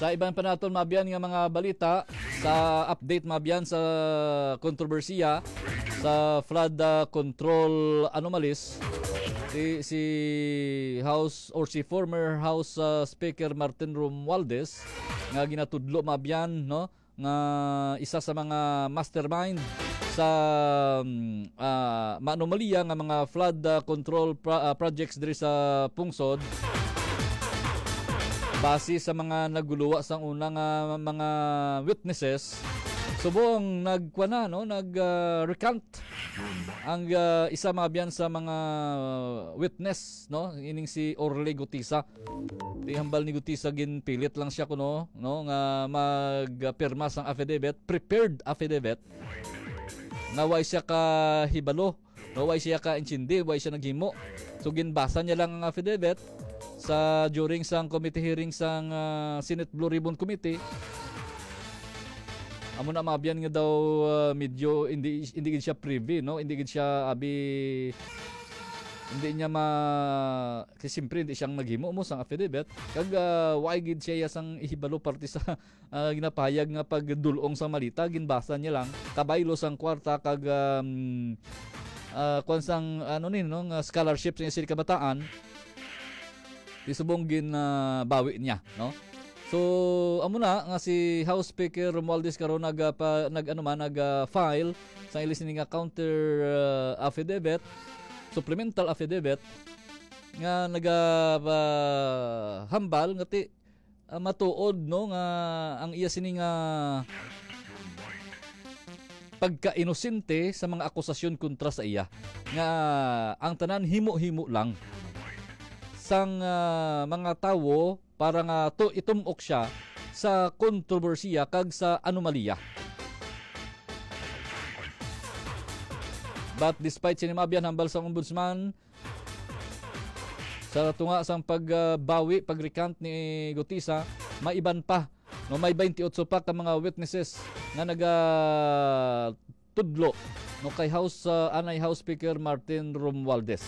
Sa ibang panaton mabiyan nga mga balita, sa update mabiyan sa kontrobersiya sa flood control anomalies, si House or si former House Speaker Martin Romualdez nga ginatudlo mabiyan no nga isa sa mga mastermind sa maanomaliya nga mga flood control projects diri sa pungsod. Base sa mga naguluwa sang unang mga witnesses, subong nag-recant ang isa mabiyan sa mga witness no ining si Orly Gutisa. Di hambal ni Gutisa ginpilit lang siya kuno no nga magpirma sang affidavit, prepared affidavit. Nga way siya ka hibalo, no way siya ka intindi, way siya naghimo. So ginbasa niya lang ang affidavit sa during sang committee hearing sang Senate Blue Ribbon Committee. Amo na mabiyan nga daw medyo hindi siya privy no, hindi siya hindi niya kasi simpre hindi siyang naghimo mo sang affidavit kag why gid siya sang ihibalo parte sa ginapahayag nga pagdulong sa malita, ginbasa niya lang kabaylo sang kwarta kag kwansang scholarship sa City Kabataan isubong bawi niya no. So amo na nga si House Speaker Romualdez karon nag-file sa listening nga counter affidavit, supplemental affidavit nga hambal nga matuod no nga ang iya sini nga pagka-inosente sa mga akusasyon kontra sa iya nga ang tanan himo-himo lang sang mga tawo para nga itumok siya sa kontrobersiya kag sa anomalya. But despite sinimabyan hambal sa ombudsman sa tunga sang pagbawi, pagrecant ni Gutisa, may iban pa no, may 28 pa ka mga witnesses nga tudlo no kay House Speaker Martin Romualdez.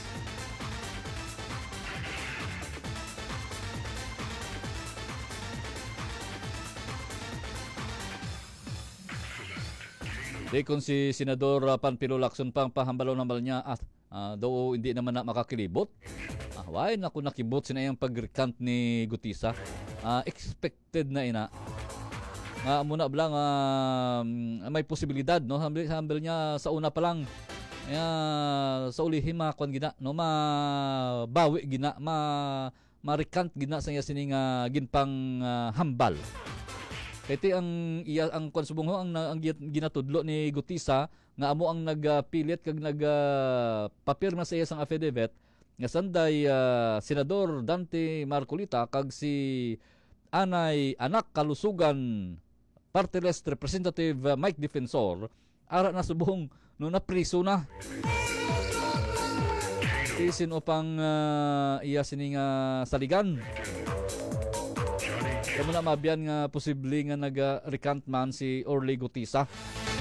Di kung si Senador Panfilo Lacson pang pahambalo-hambal niya at daw hindi naman na makakilibot. Why naku nakibot sinayang pag-recant ni Gutisa. Expected na ina. Muna blang may posibilidad no hambal niya sa una pa lang. Sa ulihim kwan gina no mabawi gina ma-recant gina sa iya sining ginpang hambal. Iti ang konsubong ang ginatudlo ni Gutisa nga amo ang nagpilit kag nagpapirma sa iya sang affidavit nga sanday Senador Dante Marcolita kag si anak kalusugan Party List Representative Mike Defensor ara na subong no na priso na. Isin upang iya sining saligan. Kamo na mabiyan nga posible nga nag-recant man si Orly Gutisa.